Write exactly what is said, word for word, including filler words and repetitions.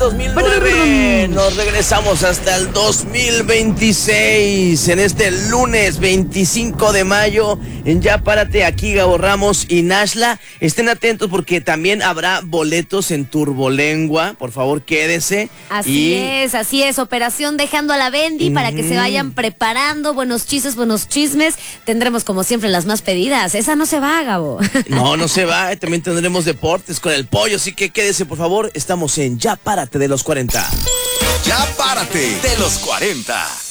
dos mil nueve. Nos regresamos hasta el dos mil veintiséis. En este lunes veinticinco de mayo. En Ya Párate, aquí Gabo Ramos y Nashla. Estén atentos porque también habrá boletos en Turbolengua. Por favor, quédese. Así y... es, así es. Operación Dejando a la Bendy uh-huh. para que se vayan preparando. Buenos chistes, buenos chismes. Tendremos como siempre las más pedidas. Esa no se va, Gabo. No, no se va. También tendremos deportes con el pollo. Así que quédese, por favor. Estamos en Ya Párate de los cuarenta. Ya Párate de los cuarenta.